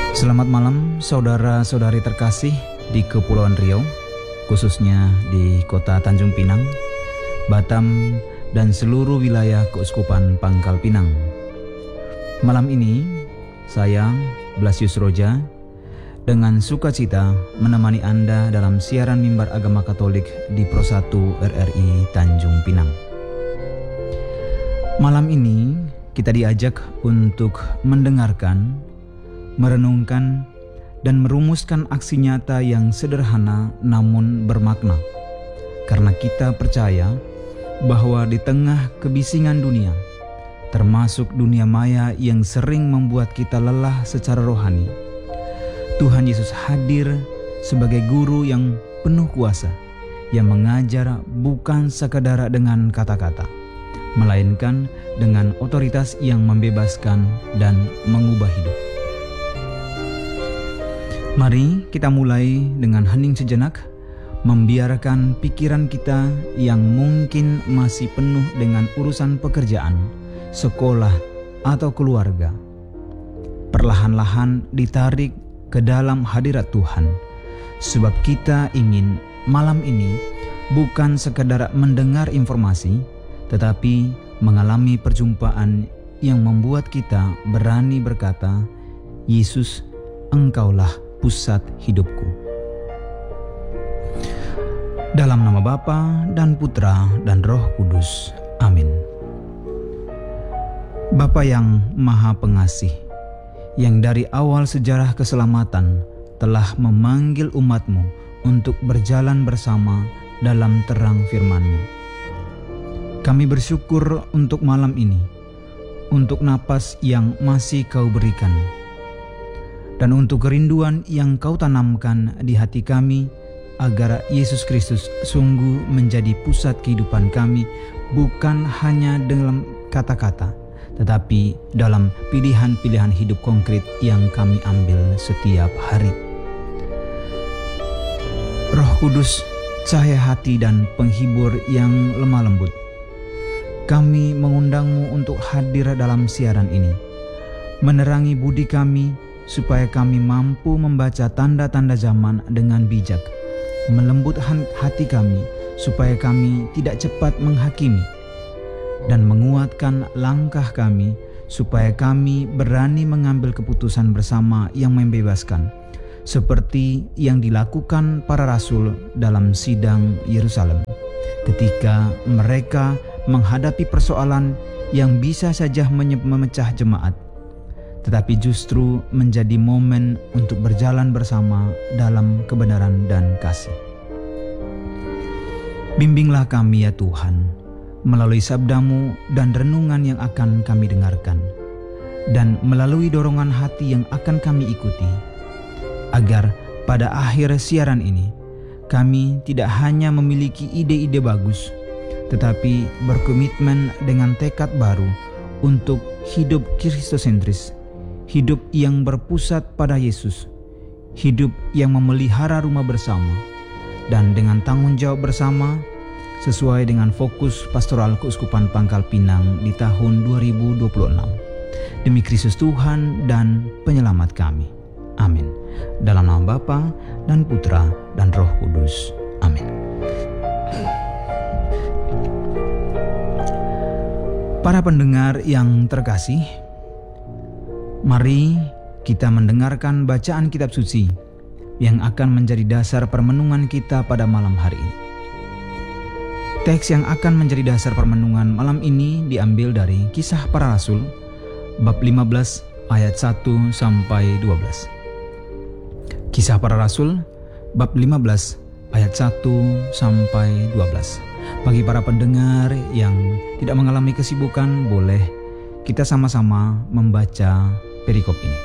Selamat malam saudara-saudari terkasih di Kepulauan Riau, khususnya di kota Tanjung Pinang, Batam, dan seluruh wilayah Keuskupan Pangkal Pinang. Malam ini, saya, Blasius Roja, dengan sukacita menemani Anda dalam siaran mimbar agama Katolik di Pro 1 RRI Tanjung Pinang. Malam ini, kita diajak untuk mendengarkan, merenungkan, dan merumuskan aksi nyata yang sederhana namun bermakna. Karena kita percaya bahwa di tengah kebisingan dunia, termasuk dunia maya yang sering membuat kita lelah secara rohani, Tuhan Yesus hadir sebagai guru yang penuh kuasa, yang mengajar bukan sekadar dengan kata-kata, melainkan dengan otoritas yang membebaskan dan mengubah hidup. Mari kita mulai dengan hening sejenak, membiarkan pikiran kita yang mungkin masih penuh dengan urusan pekerjaan, sekolah, atau keluarga, perlahan-lahan ditarik ke dalam hadirat Tuhan. Sebab kita ingin malam ini bukan sekadar mendengar informasi, tetapi mengalami perjumpaan yang membuat kita berani berkata, "Yesus, Engkaulah pusat hidupku." Dalam nama Bapa dan Putra dan Roh Kudus. Amin. Bapa yang Maha Pengasih, yang dari awal sejarah keselamatan telah memanggil umat-Mu untuk berjalan bersama dalam terang firman-Mu. Kami bersyukur untuk malam ini, untuk napas yang masih Kau berikan, dan untuk kerinduan yang Kau tanamkan di hati kami, agar Yesus Kristus sungguh menjadi pusat kehidupan kami, bukan hanya dalam kata-kata, tetapi dalam pilihan-pilihan hidup konkret yang kami ambil setiap hari. Roh Kudus, cahaya hati dan penghibur yang lemah lembut, kami mengundang-Mu untuk hadir dalam siaran ini, menerangi budi kami, supaya kami mampu membaca tanda-tanda zaman dengan bijak, melembut hati kami, supaya kami tidak cepat menghakimi, dan menguatkan langkah kami, supaya kami berani mengambil keputusan bersama yang membebaskan, seperti yang dilakukan para rasul dalam sidang Yerusalem, ketika mereka menghadapi persoalan yang bisa saja memecah jemaat, tetapi justru menjadi momen untuk berjalan bersama dalam kebenaran dan kasih. Bimbinglah kami ya Tuhan, melalui sabda-Mu dan renungan yang akan kami dengarkan, dan melalui dorongan hati yang akan kami ikuti, agar pada akhir siaran ini, kami tidak hanya memiliki ide-ide bagus, tetapi berkomitmen dengan tekad baru untuk hidup kristosentris, hidup yang berpusat pada Yesus, hidup yang memelihara rumah bersama, dan dengan tanggung jawab bersama sesuai dengan fokus pastoral Keuskupan Pangkal Pinang di tahun 2026. Demi Kristus Tuhan dan Penyelamat kami. Amin. Dalam nama Bapa dan Putra dan Roh Kudus. Amin. Para pendengar yang terkasih, mari kita mendengarkan bacaan kitab suci yang akan menjadi dasar permenungan kita pada malam hari ini. Teks yang akan menjadi dasar permenungan malam ini diambil dari Kisah Para Rasul, bab 15 ayat 1 sampai 12. Kisah Para Rasul, bab 15 ayat 1 sampai 12. Bagi para pendengar yang tidak mengalami kesibukan, boleh kita sama-sama membaca perikop ini.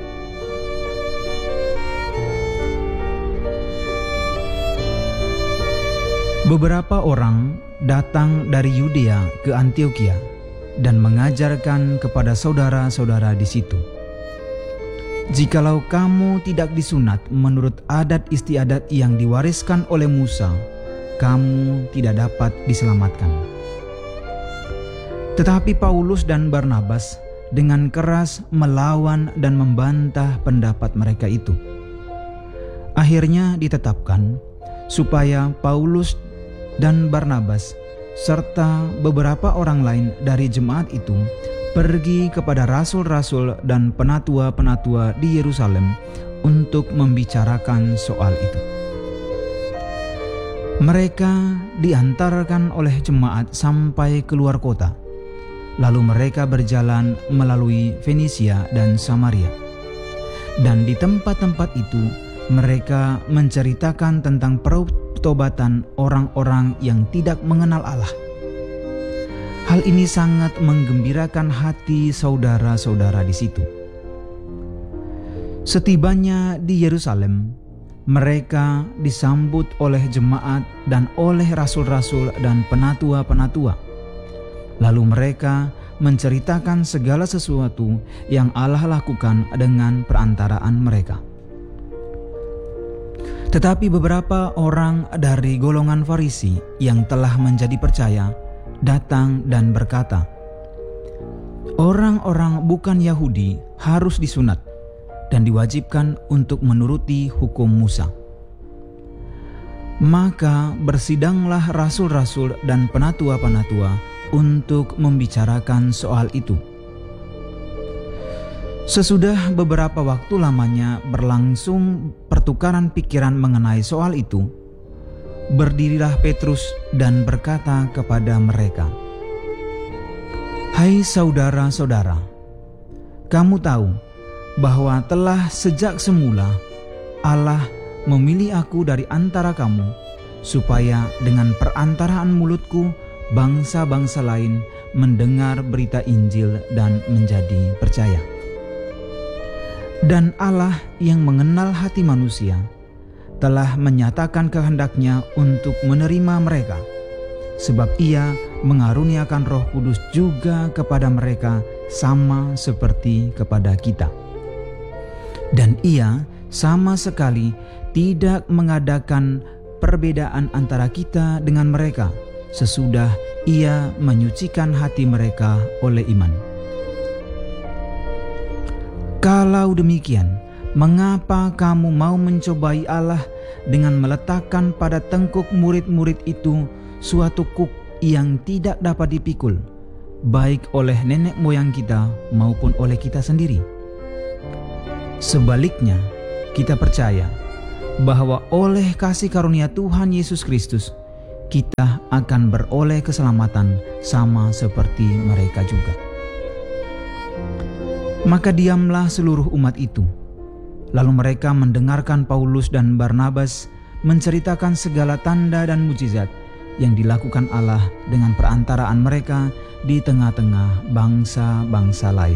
Beberapa orang datang dari Yudea ke Antiokhia dan mengajarkan kepada saudara-saudara di situ, "Jikalau kamu tidak disunat menurut adat istiadat yang diwariskan oleh Musa, kamu tidak dapat diselamatkan." Tetapi Paulus dan Barnabas dengan keras melawan dan membantah pendapat mereka itu. Akhirnya ditetapkan supaya Paulus dan Barnabas serta beberapa orang lain dari jemaat itu pergi kepada rasul-rasul dan penatua-penatua di Yerusalem untuk membicarakan soal itu. Mereka diantarkan oleh jemaat sampai keluar kota. Lalu mereka berjalan melalui Fenisia dan Samaria. Dan di tempat-tempat itu mereka menceritakan tentang pertobatan orang-orang yang tidak mengenal Allah. Hal ini sangat menggembirakan hati saudara-saudara di situ. Setibanya di Yerusalem, mereka disambut oleh jemaat dan oleh rasul-rasul dan penatua-penatua. Lalu mereka menceritakan segala sesuatu yang Allah lakukan dengan perantaraan mereka. Tetapi beberapa orang dari golongan Farisi yang telah menjadi percaya datang dan berkata, "Orang-orang bukan Yahudi harus disunat dan diwajibkan untuk menuruti hukum Musa." Maka bersidanglah rasul-rasul dan penatua-penatua untuk membicarakan soal itu. Sesudah beberapa waktu lamanya berlangsung pertukaran pikiran mengenai soal itu, berdirilah Petrus dan berkata kepada mereka, "Hai saudara-saudara, kamu tahu bahwa telah sejak semula Allah memilih aku dari antara kamu, supaya dengan perantaraan mulutku bangsa-bangsa lain mendengar berita Injil dan menjadi percaya. Dan Allah yang mengenal hati manusia telah menyatakan kehendaknya untuk menerima mereka, sebab Ia mengaruniakan Roh Kudus juga kepada mereka sama seperti kepada kita. Dan Ia sama sekali tidak mengadakan perbedaan antara kita dengan mereka sesudah Ia menyucikan hati mereka oleh iman. Kalau demikian, mengapa kamu mau mencobai Allah dengan meletakkan pada tengkuk murid-murid itu suatu kuk yang tidak dapat dipikul, baik oleh nenek moyang kita maupun oleh kita sendiri? Sebaliknya, kita percaya bahwa oleh kasih karunia Tuhan Yesus Kristus, kita akan beroleh keselamatan sama seperti mereka juga. Maka diamlah seluruh umat itu. Lalu mereka mendengarkan Paulus dan Barnabas menceritakan segala tanda dan mujizat yang dilakukan Allah dengan perantaraan mereka di tengah-tengah bangsa-bangsa lain.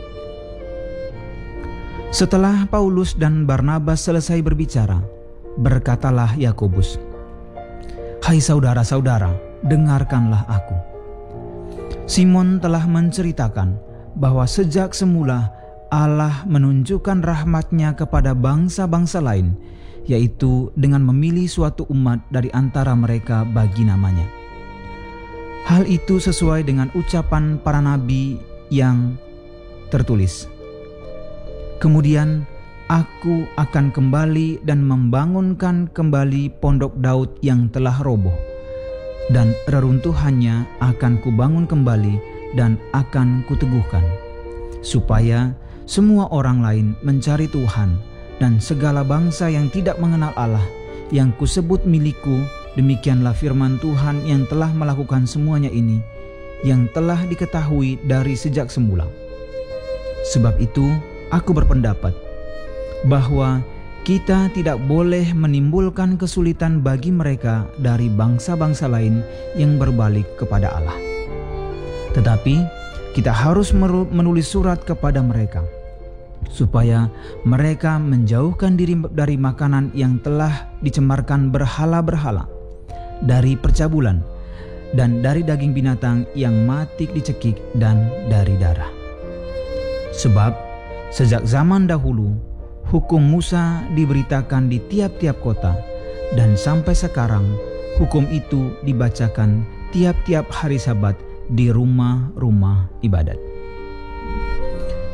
Setelah Paulus dan Barnabas selesai berbicara, berkatalah Yakobus, "Hai saudara-saudara, dengarkanlah aku. Simon telah menceritakan bahwa sejak semula Allah menunjukkan rahmat-Nya kepada bangsa-bangsa lain, yaitu dengan memilih suatu umat dari antara mereka bagi namanya. Hal itu sesuai dengan ucapan para nabi yang tertulis, 'Kemudian aku akan kembali dan membangunkan kembali pondok Daud yang telah roboh, dan reruntuhannya akan kubangun kembali dan akan kuteguhkan, supaya semua orang lain mencari Tuhan, dan segala bangsa yang tidak mengenal Allah yang kusebut milikku, demikianlah firman Tuhan yang telah melakukan semuanya ini, yang telah diketahui dari sejak semula. Sebab itu aku berpendapat bahwa kita tidak boleh menimbulkan kesulitan bagi mereka dari bangsa-bangsa lain yang berbalik kepada Allah. Tetapi kita harus menulis surat kepada mereka, supaya mereka menjauhkan diri dari makanan yang telah dicemarkan berhala-berhala, dari percabulan, dan dari daging binatang yang mati dicekik, dan dari darah. Sebab sejak zaman dahulu hukum Musa diberitakan di tiap-tiap kota, dan sampai sekarang hukum itu dibacakan tiap-tiap hari Sabat di rumah-rumah ibadat."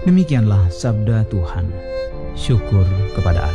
Demikianlah sabda Tuhan. Syukur kepada Allah.